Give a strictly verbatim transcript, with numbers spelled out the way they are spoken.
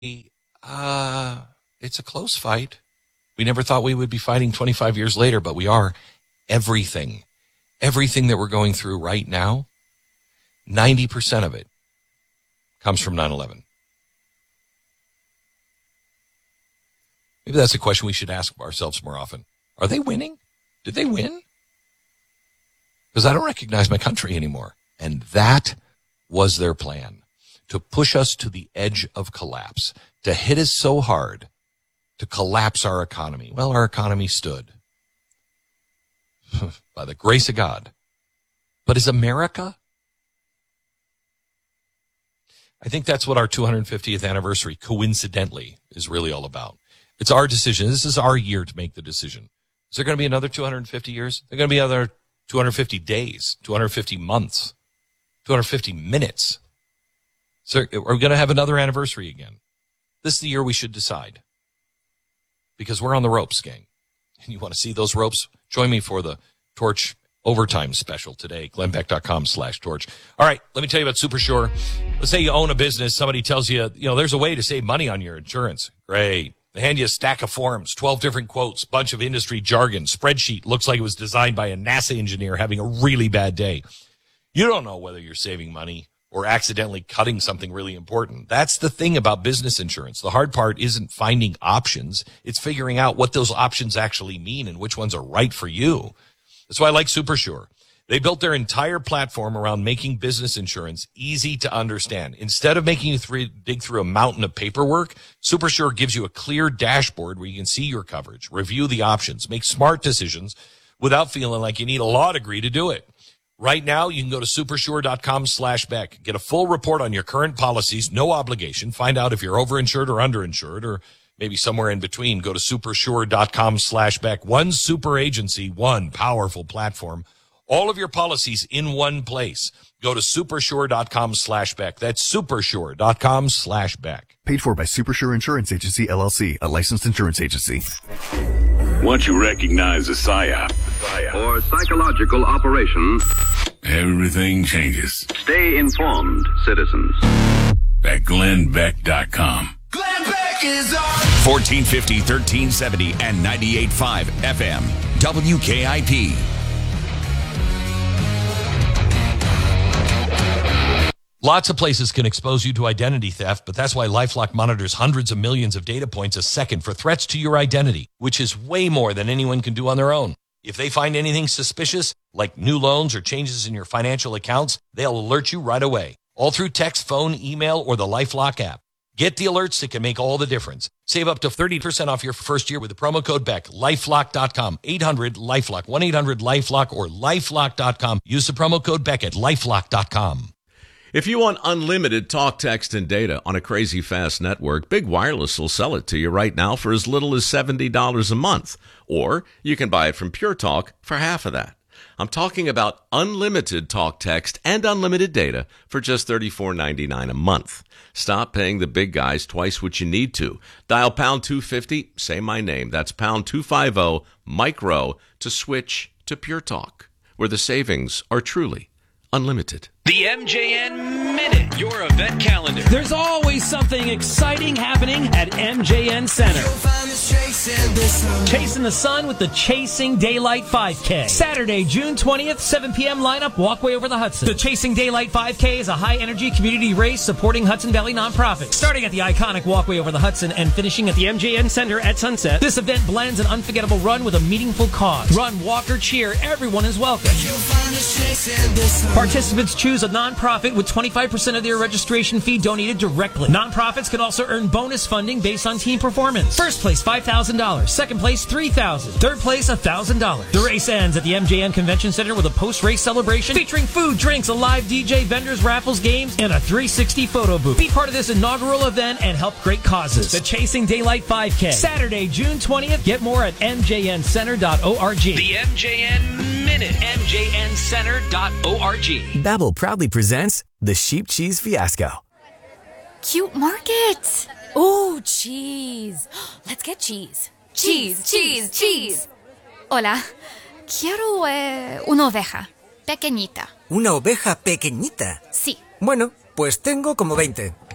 uh, it's a close fight. We never thought we would be fighting twenty-five years later, but we are. Everything, everything that we're going through right now, ninety percent of it comes from nine eleven. Maybe that's a question we should ask ourselves more often. Are they winning? Did they win? Because I don't recognize my country anymore. And that was their plan, to push us to the edge of collapse, to hit us so hard, to collapse our economy. Well, our economy stood. By the grace of God. But is America? I think that's what our two hundred fiftieth anniversary, coincidentally, is really all about. It's our decision. This is our year to make the decision. Is there going to be another two hundred fifty years? There are going to be another two hundred fifty days, two hundred fifty months, two hundred fifty minutes. So are we going to have another anniversary again? This is the year we should decide. Because we're on the ropes, gang. And you want to see those ropes? Join me for the Torch Overtime special today, glennbeck.com slash torch. All right, let me tell you about SuperSure. Let's say you own a business. Somebody tells you, you know, there's a way to save money on your insurance. Great. They hand you a stack of forms, twelve different quotes, bunch of industry jargon, spreadsheet. Looks like it was designed by a NASA engineer having a really bad day. You don't know whether you're saving money or accidentally cutting something really important. That's the thing about business insurance. The hard part isn't finding options. It's figuring out what those options actually mean and which ones are right for you. That's why I like SuperSure. They built their entire platform around making business insurance easy to understand. Instead of making you th- dig through a mountain of paperwork, SuperSure gives you a clear dashboard where you can see your coverage, review the options, make smart decisions without feeling like you need a law degree to do it. Right now, you can go to supersure.com slash Beck. Get a full report on your current policies, no obligation. Find out if you're overinsured or underinsured or maybe somewhere in between. Go to supersure.com slash Beck. One super agency, one powerful platform. All of your policies in one place. Go to supersure.com slash Beck. That's supersure.com slash Beck. Paid for by SuperSure Insurance Agency, L L C, a licensed insurance agency. Once you recognize a psyop or psychological operation, everything changes. Stay informed, citizens. At glenn beck dot com. Glenn Beck is on fourteen fifty, thirteen seventy, and ninety-eight point five F M. W K I P. Lots of places can expose you to identity theft, but that's why LifeLock monitors hundreds of millions of data points a second for threats to your identity, which is way more than anyone can do on their own. If they find anything suspicious, like new loans or changes in your financial accounts, they'll alert you right away, all through text, phone, email, or the LifeLock app. Get the alerts that can make all the difference. Save up to thirty percent off your first year with the promo code Beck. lifelock dot com, eight hundred LifeLock, one eight hundred LifeLock, or lifelock dot com. Use the promo code Beck at lifelock dot com. If you want unlimited talk, text, and data on a crazy fast network, Big Wireless will sell it to you right now for as little as seventy dollars a month. Or you can buy it from Pure Talk for half of that. I'm talking about unlimited talk, text, and unlimited data for just thirty-four ninety-nine a month. Stop paying the big guys twice what you need to. Dial pound two fifty, say my name. That's pound two fifty, micro, to switch to Pure Talk, where the savings are truly unlimited. The M J N Minute, your event calendar. There's always something exciting happening at M J N Center. Chasing the sun with the Chasing Daylight five K. Saturday, June twentieth, seven p.m. lineup, walkway over the Hudson. The Chasing Daylight five K is a high-energy community race supporting Hudson Valley nonprofits. Starting at the iconic walkway over the Hudson and finishing at the M J N Center at sunset, this event blends an unforgettable run with a meaningful cause. Run, walk, or cheer, everyone is welcome. Participants choose a nonprofit with twenty-five percent of their registration fee donated directly. Nonprofits can also earn bonus funding based on team performance. First place, five thousand dollars. Second place, three thousand dollars. Third place, one thousand dollars. The race ends at the M J N Convention Center with a post-race celebration featuring food, drinks, a live D J, vendors, raffles, games, and a three sixty photo booth. Be part of this inaugural event and help great causes. The Chasing Daylight five K. Saturday, June twentieth. Get more at m j n center dot org. The M J N Minute, m j n center dot org. Babbel proudly presents the Sheep Cheese Fiasco. Cute market. Ooh, cheese. Let's get cheese. Cheese, cheese, cheese. Hola. Quiero eh, una oveja. Pequeñita. ¿Una oveja pequeñita? Sí. Bueno, pues tengo como veinte.